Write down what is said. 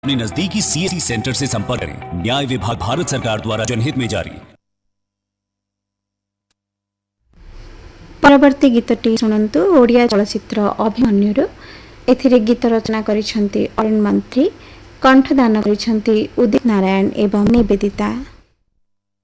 अपने नजदीकी CSC centre से संपर्क करें। न्याय विभाग भारत सरकार द्वारा जनहित में जारी। परवर्ती गीतटी शुणु ओडिया चलचित्र अभिमन्यु एथिरे गीत रचना करिसेंती अरुण मंत्री, कंठदान करिसेंती उदित नारायण एवं निवेदिता।